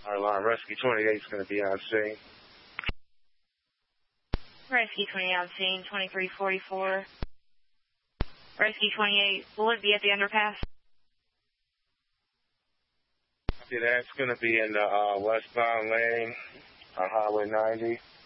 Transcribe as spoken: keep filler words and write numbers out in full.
Our alarm, Rescue twenty-eight is going to be on scene. Rescue twenty-eight on scene, twenty-three forty-four. Rescue twenty-eight, will it be at the underpass? Yeah, that's going to be in the uh, westbound lane on Highway ninety.